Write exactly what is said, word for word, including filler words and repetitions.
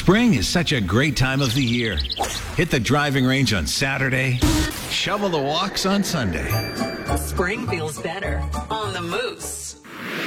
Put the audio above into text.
Spring is such a great time of the year. Hit the driving range on Saturday, shovel the walks on Sunday. Spring feels better on the Moose.